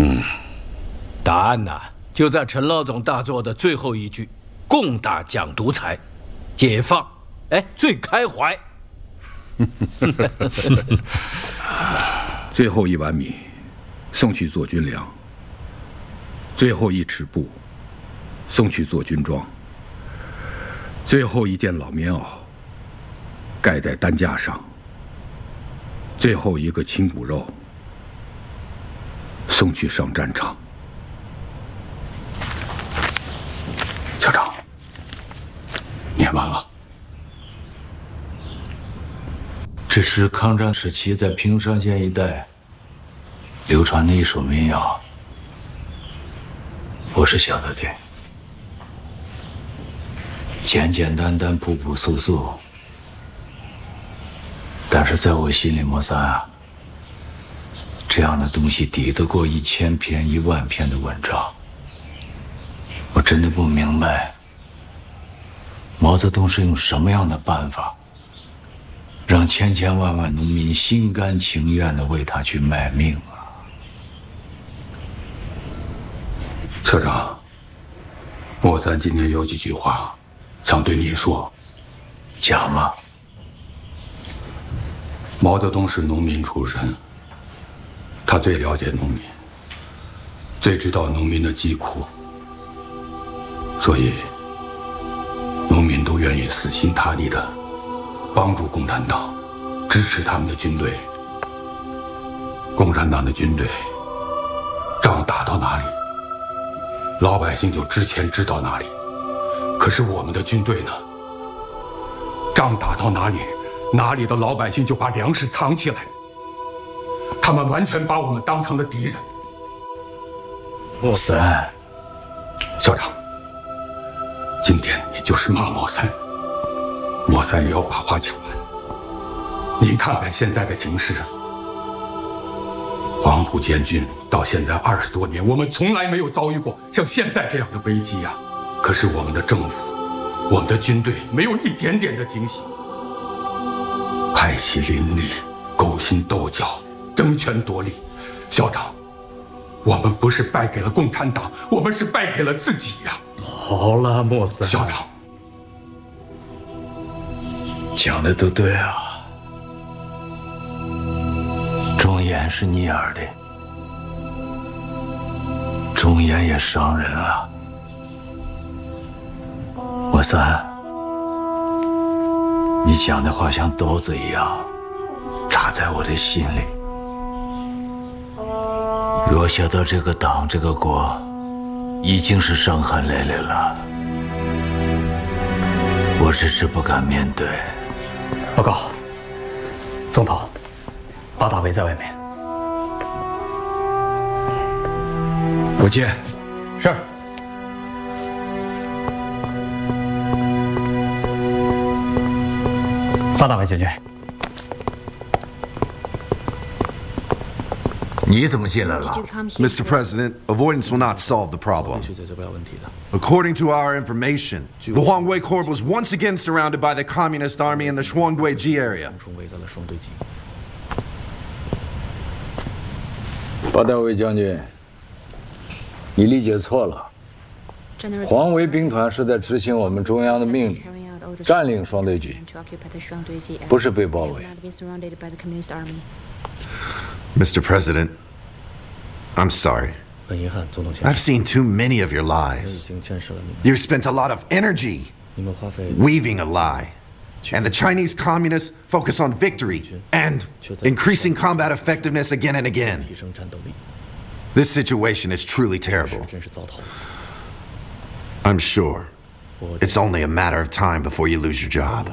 答案呐，就在陈老总大作的最后一句：“共大讲独裁，解放，最开怀。” 最后1碗米送去做军粮，最后1尺布送去做军装，最后1件老棉袄盖在担架上，最后1个亲骨肉送去上战场。校长，念完了。 这是抗战时期在平山县一带流传的一首民谣，我是晓得的。简简单单，朴朴素素，但是在我心里，莫三啊，这样的东西抵得过1000篇、10000篇的文章。我真的不明白，毛泽东是用什么样的办法，让千千万万农民心甘情愿地为他去卖命啊！ 校长，莫三今天有几句话想对您说。 讲嘛。 毛泽东是农民出身，他最了解农民，最知道农民的疾苦，所以农民都愿意死心塌地的帮助共产党，支持他们的军队。共产党的军队仗打到哪里，老百姓就知钱知道哪里。可是我们的军队呢？仗打到哪里，哪里的老百姓就把粮食藏起来。他们完全把我们当成了敌人。 莫三， 校长，今天你就是骂莫三，莫三也要把话讲完。您看看现在的形势，黄埔建军到现在20多年，我们从来没有遭遇过像现在这样的危机呀。可是我们的政府，我们的军队没有一点点的警醒，派系林立，勾心斗角，争权夺利。校长，我们不是败给了共产党，我们是败给了自己呀。 好了，莫三， 校长， 讲的都对啊。忠言是逆耳的，忠言也伤人啊。莫三，你讲的话像刀子一样扎在我的心里。落下到这个党这个国，已经是伤痕累累了。我只是不敢面对。 报告，总统，八大围在外面。 我见。 是。八大围将军， 你怎么进来了？ Mr. President, avoidance will not solve the problem. According to our information, the Huangwei Corps was once again surrounded by the Communist Army in the Shuangduiji area. 八大围将军，你理解错了。黄维兵团是在执行我们中央的命令，占领双对局，不是被包围。 Mr. President, I'm sorry. I've seen too many of your lies. You've spent a lot of energy weaving a lie. And the Chinese communists focus on victory and increasing combat effectiveness again and again. This situation is truly terrible. I'm sure it's only a matter of time before you lose your job.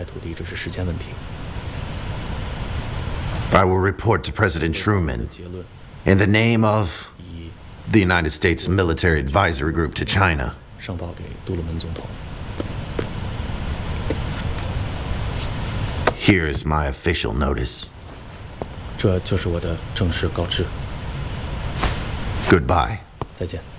I will report to President Truman in the name of the United States Military Advisory Group to China. Here is my official notice. 这就是我的正式告知。 Goodbye. 再见。